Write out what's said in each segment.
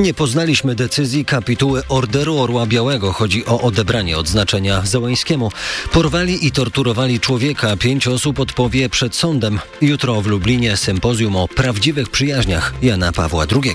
Nie poznaliśmy decyzji kapituły Orderu Orła Białego. Chodzi o odebranie odznaczenia Załańskiemu. Porwali i torturowali człowieka. 5 osób odpowie przed sądem. Jutro w Lublinie sympozjum o prawdziwych przyjaźniach Jana Pawła II.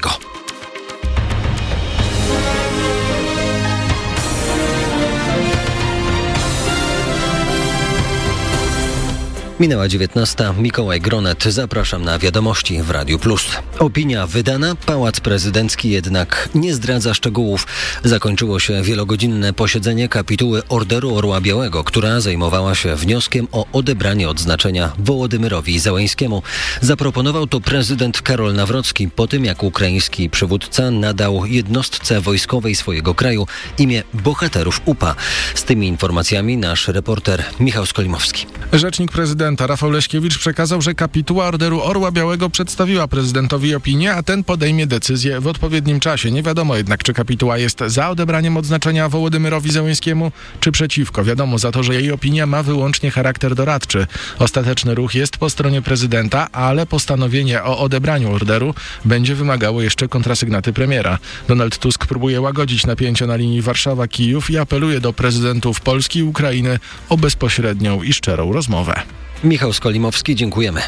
Minęła 19. Mikołaj Gronet. Zapraszam na wiadomości w Radiu Plus. Opinia wydana. Pałac Prezydencki jednak nie zdradza szczegółów. Zakończyło się wielogodzinne posiedzenie kapituły Orderu Orła Białego, która zajmowała się wnioskiem o odebranie odznaczenia Wołodymyrowi Załańskiemu. Zaproponował to prezydent Karol Nawrocki po tym, jak ukraiński przywódca nadał jednostce wojskowej swojego kraju imię bohaterów UPA. Z tymi informacjami nasz reporter Michał Skolimowski. Rzecznik prezydenta Rafał Leśkiewicz przekazał, że kapituła Orderu Orła Białego przedstawiła prezydentowi opinię, a ten podejmie decyzję w odpowiednim czasie. Nie wiadomo jednak, czy kapituła jest za odebraniem odznaczenia Wołodymyrowi Załańskiemu, czy przeciwko. Wiadomo za to, że jej opinia ma wyłącznie charakter doradczy. Ostateczny ruch jest po stronie prezydenta, ale postanowienie o odebraniu orderu będzie wymagało jeszcze kontrasygnaty premiera. Donald Tusk próbuje łagodzić napięcia na linii Warszawa-Kijów i apeluje do prezydentów Polski i Ukrainy o bezpośrednią i szczerą rozmowę. Michał Skolimowski, dziękujemy.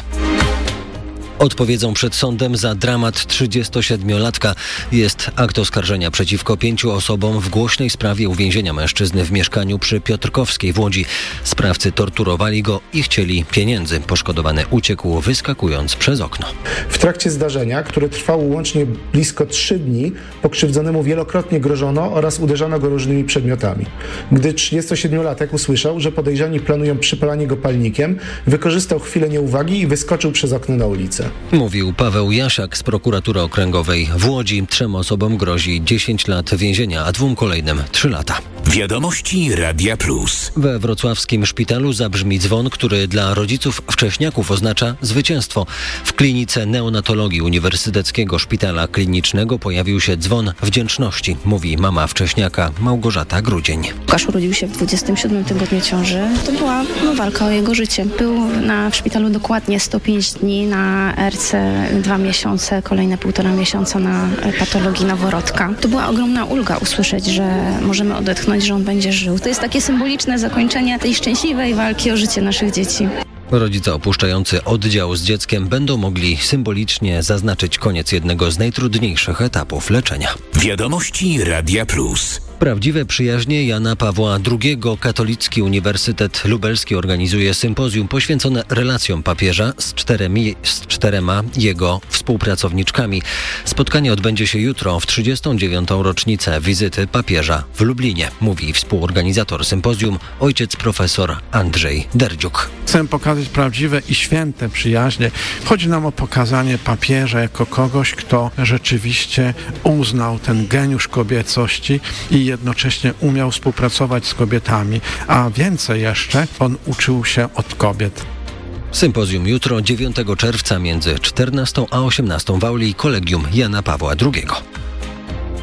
Odpowiedzą przed sądem za dramat 37-latka. Jest akt oskarżenia przeciwko 5 osobom w głośnej sprawie uwięzienia mężczyzny w mieszkaniu przy Piotrkowskiej w Łodzi. Sprawcy torturowali go i chcieli pieniędzy. Poszkodowany uciekł, wyskakując przez okno. W trakcie zdarzenia, które trwało łącznie blisko 3 dni, pokrzywdzonemu wielokrotnie grożono oraz uderzano go różnymi przedmiotami. Gdy 37-latek usłyszał, że podejrzani planują przypalanie go palnikiem, wykorzystał chwilę nieuwagi i wyskoczył przez okno na ulicę. Mówił Paweł Jasiak z prokuratury okręgowej w Łodzi. 3 osobom grozi 10 lat więzienia, a 2 kolejnym 3 lata. Wiadomości Radia Plus. We wrocławskim szpitalu zabrzmi dzwon, który dla rodziców wcześniaków oznacza zwycięstwo. W klinice neonatologii Uniwersyteckiego Szpitala Klinicznego pojawił się dzwon wdzięczności, mówi mama wcześniaka Małgorzata Grudzień. Łukasz urodził się w 27 tygodniu ciąży. To była walka o jego życie. Był w szpitalu dokładnie 105 dni, na RC 2 miesiące, kolejne 1,5 miesiąca na patologii noworodka. To była ogromna ulga usłyszeć, że możemy odetchnąć, że on będzie żył. To jest takie symboliczne zakończenie tej szczęśliwej walki o życie naszych dzieci. Rodzice opuszczający oddział z dzieckiem będą mogli symbolicznie zaznaczyć koniec jednego z najtrudniejszych etapów leczenia. Wiadomości Radia Plus. Prawdziwe przyjaźnie Jana Pawła II. Katolicki Uniwersytet Lubelski organizuje sympozjum poświęcone relacjom papieża z 4 jego współpracowniczkami. Spotkanie odbędzie się jutro w 39. rocznicę wizyty papieża w Lublinie, mówi współorganizator sympozjum ojciec profesor Andrzej Derdziuk. Chcę pokazać prawdziwe i święte przyjaźnie. Chodzi nam o pokazanie papieża jako kogoś, kto rzeczywiście uznał ten geniusz kobiecości i jednocześnie umiał współpracować z kobietami, a więcej jeszcze, on uczył się od kobiet. Sympozjum jutro, 9 czerwca między 14 a 18 w auli Kolegium Jana Pawła II.